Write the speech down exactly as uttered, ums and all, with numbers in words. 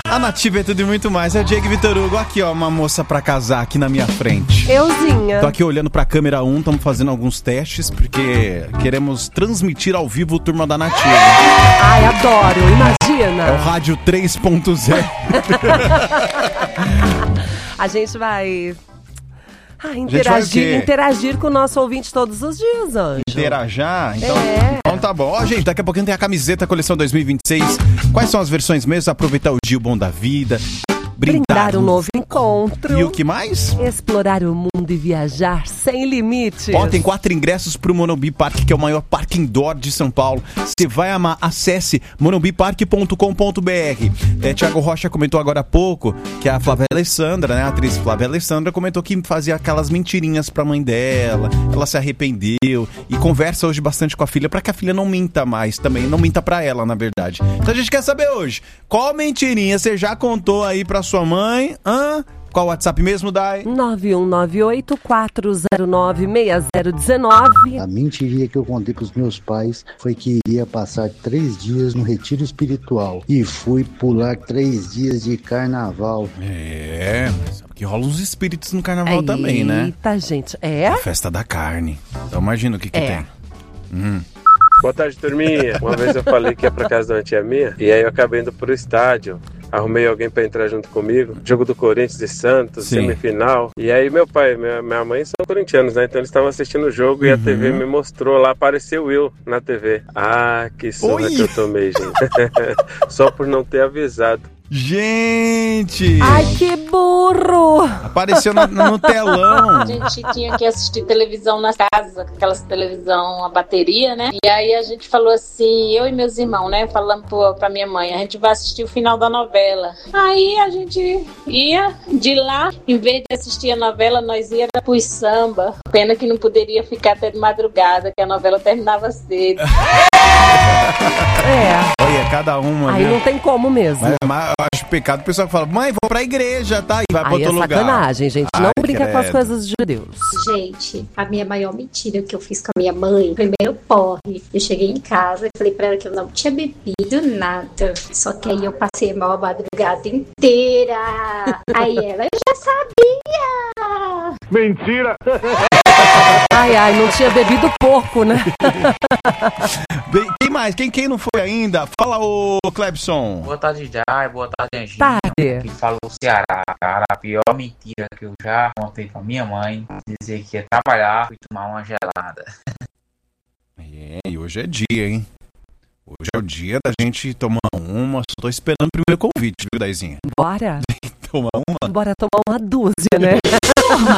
A Nativa é tudo e muito mais. É o Diego Vitor Hugo. Aqui, ó, uma moça pra casar aqui na minha frente. Euzinha. Tô aqui olhando pra câmera um, estamos fazendo alguns testes, porque queremos transmitir ao vivo o Turma da Nativa. Ai, adoro, imagina. É o Rádio três ponto zero. A gente vai... Ah, interagir, interagir com o nosso ouvinte todos os dias, Anjo. Interajar? Então, é. então tá bom. Ó, gente, daqui a pouquinho tem a camiseta coleção dois mil e vinte e seis. Quais são as versões mesmo? Aproveitar o dia, o bom da vida. Brindar, Brindar um novo encontro. E o que mais? Explorar o mundo e viajar sem limites. Ó, tem quatro ingressos pro Morumbi Park, que é o maior parque indoor de São Paulo. Você vai amar. Acesse morumbi park ponto com ponto b r. É, Thiago Rocha comentou agora há pouco que a Flávia Alessandra, né, a atriz Flávia Alessandra, comentou que fazia aquelas mentirinhas pra mãe dela. Ela se arrependeu e conversa hoje bastante com a filha pra que a filha não minta mais também. Não minta pra ela, na verdade. Então a gente quer saber hoje, qual mentirinha você já contou aí pra sua mãe? Hã? Qual o WhatsApp mesmo, Dai? nove um nove oito, quatro zero nove, seis zero um nove. A mentirinha que eu contei pros meus pais foi que iria passar três dias no retiro espiritual. E fui pular três dias de carnaval. É, sabe que rola uns espíritos no carnaval Eita, também, né? Eita, gente. É? A festa da carne. Então imagina o que que é. tem. Hum. Boa tarde, turminha. Uma vez eu falei que ia pra casa de uma tia minha, e aí eu acabei indo pro estádio. Arrumei alguém pra entrar junto comigo. Jogo do Corinthians e Santos, Sim. semifinal. E aí meu pai e minha, minha mãe são corintianos, né? Então eles estavam assistindo o jogo uhum. e a T V me mostrou lá, apareceu o Will na T V. Ah, que surra Oi. que eu tomei, gente. Só por não ter avisado. Gente! Ai, que burro! Apareceu no, no telão. A gente tinha que assistir televisão na casa, aquelas televisão a bateria, né? E aí a gente falou assim, eu e meus irmãos, né? Falando pro, pra minha mãe, a gente vai assistir o final da novela. Aí a gente ia de lá, em vez de assistir a novela, nós ia pros samba. Pena que não poderia ficar até de madrugada, que a novela terminava cedo. É. Olha, cada uma. Aí né? Não tem como mesmo. Mas, mas eu acho pecado o pessoal que fala, mãe, vou pra igreja, tá? E vai pra Aí outro é lugar. sacanagem, gente. Não Ai, brinca credo. com as coisas de Deus. Gente, a minha maior mentira que eu fiz com a minha mãe, primeiro porre. Eu cheguei em casa e falei pra ela que eu não tinha bebido nada. Só que aí eu passei mal a madrugada inteira. Aí ela, eu já sabia. Mentira! Ai, ai, não tinha bebido pouco, né? Bem, quem mais? Quem, quem não foi ainda? Fala, ô Clebson. Boa tarde, Jai. Boa tarde, Anjinho. Tarde. Que falou Ceará, cara. A pior mentira que eu já contei pra minha mãe. Dizer que ia trabalhar e tomar uma gelada. É, e hoje é dia, hein? Hoje é o dia da gente tomar uma. Só tô esperando o primeiro convite, viu, Daizinha? Bora. Tomar uma? Bora tomar uma dúzia, né?